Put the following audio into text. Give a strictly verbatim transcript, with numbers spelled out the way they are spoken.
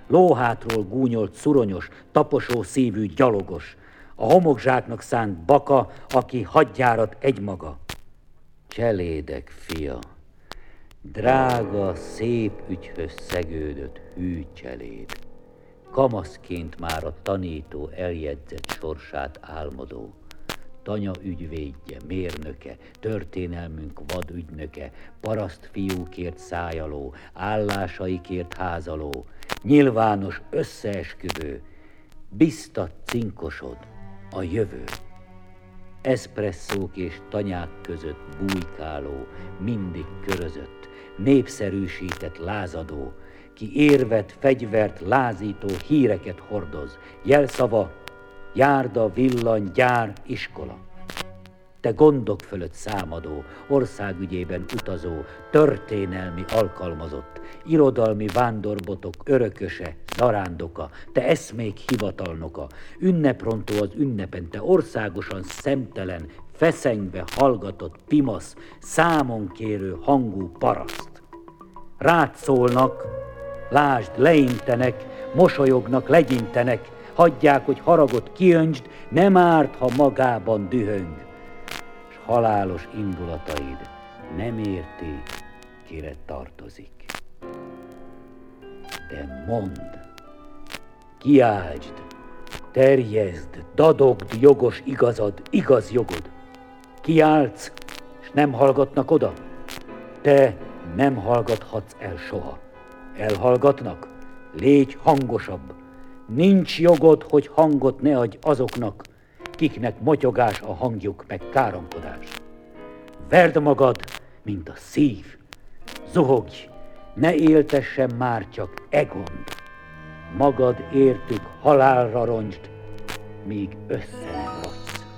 lóhátról gúnyolt szuronyos, taposó szívű gyalogos, a homokzsáknak szánt baka, aki hadjárat egymaga. Cselédek fia, drága, szép ügyhöz szegődött hű cseléd, kamaszként már a tanító eljegyzett sorsát álmodó, tanya ügyvédje, mérnöke, történelmünk vadügynöke, parasztfiúkért szájaló, állásaikért házaló, nyilvános összeesküvő, biztat cinkosod, a jövő. Eszpresszók és tanyák között bujkáló, mindig körözött, népszerűsített lázadó, ki érvet, fegyvert, lázító híreket hordoz, jelszava, járda, villany, gyár, iskola. Te gondok fölött számadó, országügyében utazó, történelmi alkalmazott, irodalmi vándorbotok örököse, zarándoka, te eszmék hivatalnoka, ünneprontó az ünnepen, te országosan szemtelen, feszengve hallgatott pimasz, számon kérő hangú paraszt. Rád szólnak, lásd, leintenek, mosolyognak, legyintenek, hagyják, hogy haragot kiöntsd, nem árt, ha magában dühöng, s halálos indulataid nem érti, kire tartozik. De mondd, kiáltsd, terjeszd, dadogd jogos igazad, igaz jogod. Kiáltsz, s nem hallgatnak oda? Te nem hallgathatsz el soha. Elhallgatnak? Légy hangosabb. Nincs jogod, hogy hangot ne adj azoknak, kiknek motyogás a hangjuk meg káromkodás. Verd magad, mint a szív. Zuhogj, ne éltessen már csak egond. Magad értük halálra roncsd, míg össze nem